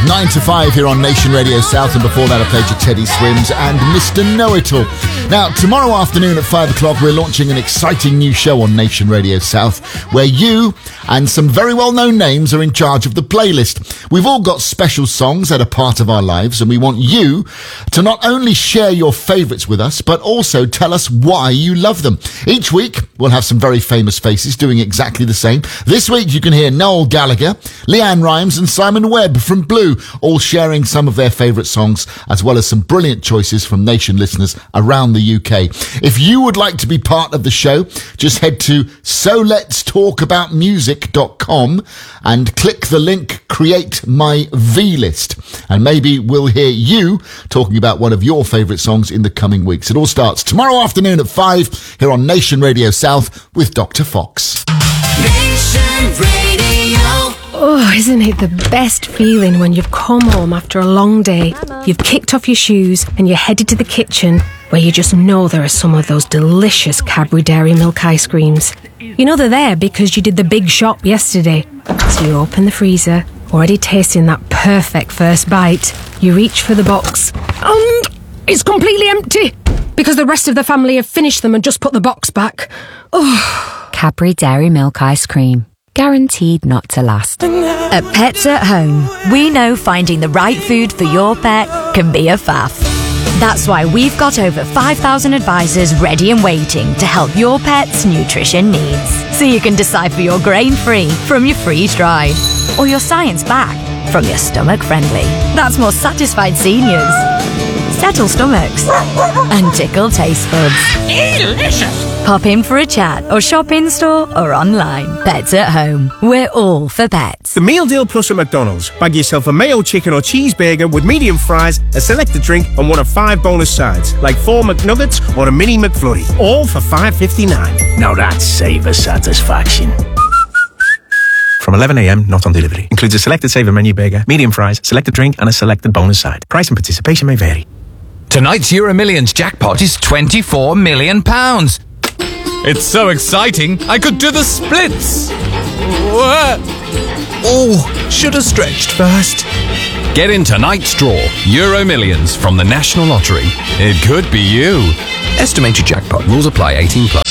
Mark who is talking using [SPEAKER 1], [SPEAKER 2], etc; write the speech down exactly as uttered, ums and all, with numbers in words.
[SPEAKER 1] nine to five here on Nation Radio South, and before that I played you Teddy Swims and Mister Know-It-All. Now, tomorrow afternoon at five o'clock we're launching an exciting new show on Nation Radio South where you and some very well-known names are in charge of the playlist. We've all got special songs that are part of our lives, and we want you to not only share your favourites with us, but also tell us why you love them. Each week we'll have some very famous faces doing exactly the same. This week you can hear Noel Gallagher, Leanne Rimes and Simon Webb from Blue, all sharing some of their favourite songs, as well as some brilliant choices from Nation listeners around the U K. If you would like to be part of the show, just head to so lets talk about music dot com and click the link Create My V-List, and maybe we'll hear you talking about one of your favourite songs in the coming weeks. It all starts tomorrow afternoon at five here on Nation Radio South with Doctor Fox.
[SPEAKER 2] Nation Radio.
[SPEAKER 3] Oh, isn't it the best feeling when you've come home after a long day, you've kicked off your shoes and you're headed to the kitchen where you just know there are some of those delicious Cadbury Dairy Milk ice creams. You know they're there because you did the big shop yesterday. So you open the freezer, already tasting that perfect first bite. You reach for the box and it's completely empty because the rest of the family have finished them and just put the box back. Oh.
[SPEAKER 4] Cadbury Dairy Milk ice cream. Guaranteed not to last.
[SPEAKER 5] At Pets at Home, we know finding the right food for your pet can be a faff. That's why we've got over five thousand advisors ready and waiting to help your pet's nutrition needs. So you can decide for your grain-free from your freeze-dried, or your science-backed from your stomach-friendly. That's more satisfied seniors, settle stomachs, and tickle taste buds.
[SPEAKER 2] Delicious!
[SPEAKER 5] Pop in for a chat or shop in-store or online. Pets at Home. We're all for pets.
[SPEAKER 6] The Meal Deal Plus at McDonald's. Bag yourself a mayo chicken or cheeseburger with medium fries, a selected drink and one of five bonus sides, like four McNuggets or a mini McFlurry. All for five fifty-nine.
[SPEAKER 7] Now that's savor satisfaction.
[SPEAKER 6] From eleven a.m, not on delivery. Includes a selected saver menu burger, medium fries, selected drink and a selected bonus side. Price and participation may vary.
[SPEAKER 8] Tonight's Euro Millions jackpot is twenty-four million pounds. It's so exciting, I could do the splits.
[SPEAKER 9] Oh, should have stretched first.
[SPEAKER 8] Get in tonight's draw, Euro Millions from the National Lottery. It could be you.
[SPEAKER 9] Estimated jackpot. Rules apply. eighteen plus.